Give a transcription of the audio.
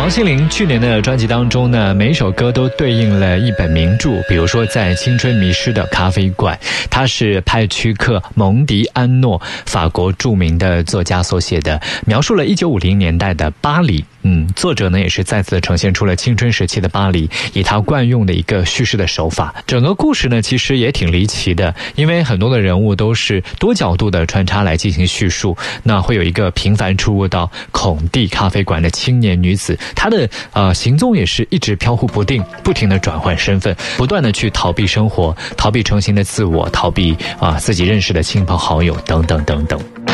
王心凌去年的专辑当中呢，每一首歌都对应了一本名著，比如说在青春迷失的咖啡馆，它是派屈克·蒙迪安诺法国著名的作家所写的，描述了1950年代的巴黎。作者呢也是再次呈现出了青春时期的巴黎，以他惯用的一个叙事的手法。整个故事呢其实也挺离奇的，因为很多的人物都是多角度的穿插来进行叙述。那会有一个频繁出入到孔蒂咖啡馆的青年女子，她的行踪也是一直飘忽不定，不停的转换身份，不断的去逃避生活，逃避成型的自我，逃避自己认识的亲朋好友等等等等。